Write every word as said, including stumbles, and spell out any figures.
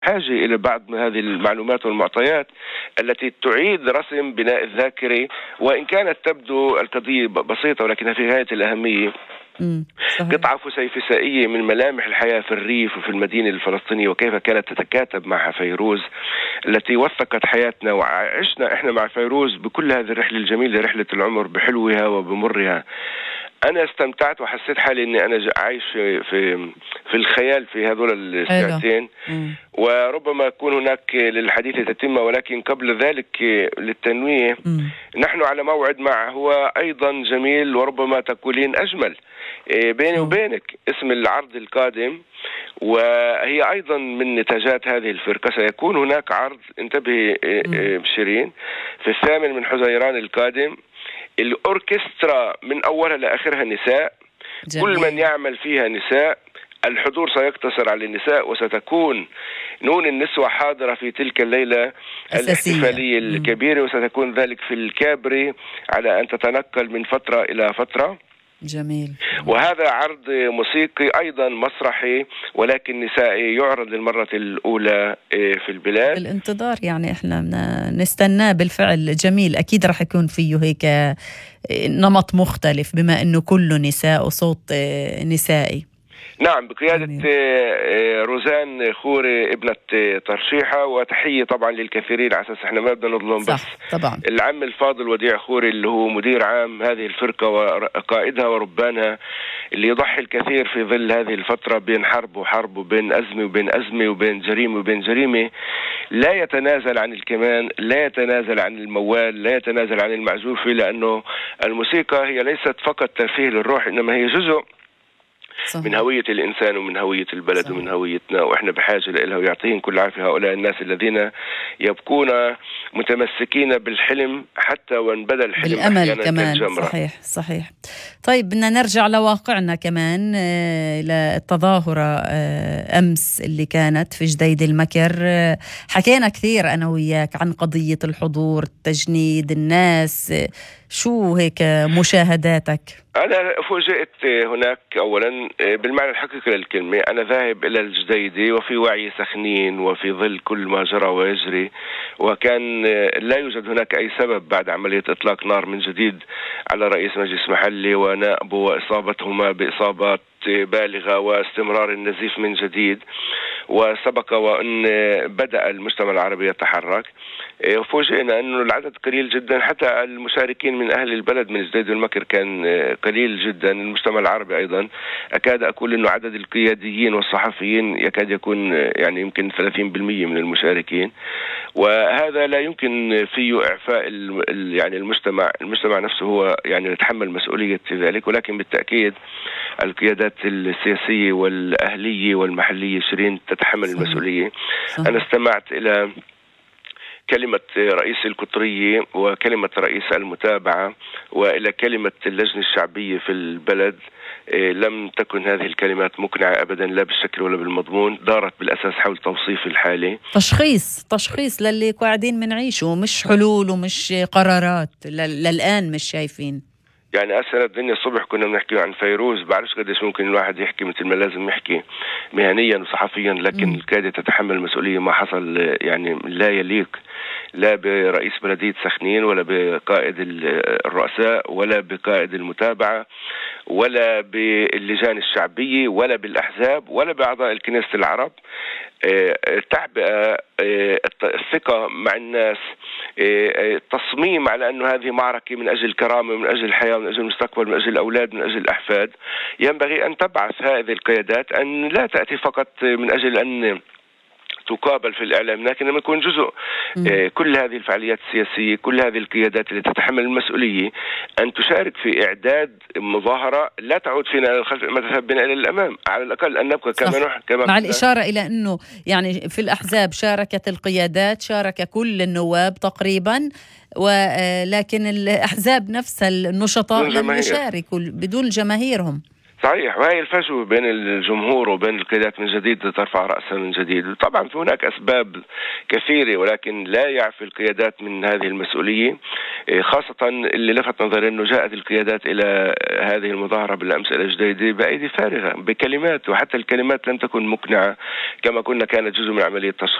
حاجة إلى بعض من هذه المعلومات والمعطيات التي تعيد رسم بناء الذاكرة، وإن كانت تبدو القضية بسيطة ولكنها في غاية الأهمية. قطعة فسيفسائية من ملامح الحياة في الريف وفي المدينة الفلسطينية، وكيف كانت تتكاتب معها فيروز التي وثقت حياتنا، وعشنا إحنا مع فيروز بكل هذه الرحلة الجميلة، رحلة العمر بحلوها وبمرها. أنا استمتعت وحسيت حالي إني أنا عايش في في الخيال في هذول الساعتين، وربما يكون هناك للحديث تتمة، ولكن قبل ذلك للتنويه م. نحن على موعد مع هو أيضا جميل وربما تقولين أجمل بيني م. وبينك، اسم العرض القادم، وهي أيضا من نتاجات هذه الفرقة. سيكون هناك عرض، انتبه بشيرين، في الثامن من حزيران القادم. الأوركسترا من أولها لآخرها نساء، جميل. كل من يعمل فيها نساء. الحضور سيقتصر على النساء، وستكون نون النسوة حاضرة في تلك الليلة أساسية. الاحتفالية الكبيرة، وستكون ذلك في الكابري على أن تتنقل من فترة إلى فترة. جميل. وهذا عرض موسيقي أيضا مسرحي ولكن نسائي، يعرض للمرة الأولى في البلاد. الانتظار يعني احنا نستناه بالفعل. جميل. أكيد رح يكون فيه هيك نمط مختلف بما أنه كله نساء وصوت نسائي. نعم، بقيادة روزان خوري ابنة ترشيحة، وتحية طبعا للكثيرين على أساس احنا ما بدنا نظلم، بس طبعا العم الفاضل وديع خوري اللي هو مدير عام هذه الفرقة وقائدها وربانها، اللي يضحي الكثير في ظل هذه الفترة بين حرب وحرب وبين أزمة وبين أزمة وبين جريمة وبين جريمة. لا يتنازل عن الكمان، لا يتنازل عن الموال، لا يتنازل عن المعزوفة، لأنه الموسيقى هي ليست فقط ترفيه للروح، إنما هي جزء صحيح. من هوية الإنسان ومن هوية البلد صحيح. ومن هويتنا، وإحنا بحاجة لها، ويعطيهم كل عافية هؤلاء الناس الذين يبقون متمسكين بالحلم حتى وان بدل الحلم بالأمل كمان. صحيح صحيح. طيب بدنا نرجع لواقعنا كمان، للتظاهرة أمس اللي كانت في جديد المكر. حكينا كثير أنا وياك عن قضية الحضور، التجنيد، الناس، شو هيك مشاهداتك؟ أنا فوجئت هناك أولا بالمعنى الحقيقي للكلمة. أنا ذاهب إلى الجديدة وفي وعي سخنين وفي ظل كل ما جرى ويجري، وكان لا يوجد هناك أي سبب بعد عملية إطلاق نار من جديد على رئيس مجلس محلي ونائبه وإصابتهما بإصابات بالغة واستمرار النزيف من جديد. وسبق وأن بدأ المجتمع العربي يتحرك، وفوجئنا أنه العدد قليل جدا، حتى المشاركين من أهل البلد من جديد المكر كان قليل جدا. المجتمع العربي أيضا أكاد أقول أنه عدد القياديين والصحفيين يكاد يكون يعني يمكن ثلاثين بالمئة من المشاركين، وهذا لا يمكن فيه إعفاء يعني المجتمع. المجتمع نفسه هو يعني يتحمل مسؤولية ذلك، ولكن بالتأكيد القيادات السياسية والأهلية والمحلية شيرين تتحمل صحيح. المسؤولية صحيح. أنا استمعت إلى كلمة رئيس القطرية وكلمة رئيس المتابعة وإلى كلمة اللجنة الشعبية في البلد. لم تكن هذه الكلمات مقنعة أبدا، لا بالشكل ولا بالمضمون. دارت بالأساس حول توصيف الحالة، تشخيص تشخيص للي قاعدين منعيشه، مش حلول ومش قرارات. للآن مش شايفين. يعني أسهل الدنيا الصبح كنا بنحكي عن فيروز، بعرفش قديش ممكن الواحد يحكي مثل ما لازم يحكي مهنيا وصحفيا، لكن القيادة تتحمل مسؤولية ما حصل يعني لا يليق لا برئيس بلدية سخنين ولا بقائد الرؤساء ولا بقائد المتابعة ولا باللجان الشعبية ولا بالأحزاب ولا بأعضاء الكنيسة العرب. تعبئة الثقة مع الناس، تصميم على أنه هذه معركة من أجل الكرامة، من أجل الحياة، من أجل المستقبل، من أجل الأولاد، من أجل الأحفاد. ينبغي أن تبعث هذه القيادات أن لا تأتي فقط من أجل أن تقابل في الإعلام، لكن لما يكون جزء م. كل هذه الفعاليات السياسية، كل هذه القيادات اللي تتحمل المسؤولية أن تشارك في إعداد مظاهرة لا تعود فينا إلى الخلف، ما تذهب بنا إلى الأمام، على الأقل أن نبقى كما نحن كما مع الإشارة إلى أنه يعني في الأحزاب شاركت القيادات، شارك كل النواب تقريبا، ولكن الأحزاب نفسها النشطاء لم يشاركوا بدون جماهيرهم. صحيح، وهي الفجوة بين الجمهور وبين القيادات من جديد ترفع رأسها من جديد. طبعا في هناك أسباب كثيرة، ولكن لا يعفي القيادات من هذه المسؤولية، خاصة اللي لفت نظري أنه جاءت القيادات إلى هذه المظاهرة بالأمس إلى جديدة بأيدي فارغة بكلمات، وحتى الكلمات لم تكن مقنعة كما كنا كانت جزء من عملية تشخيص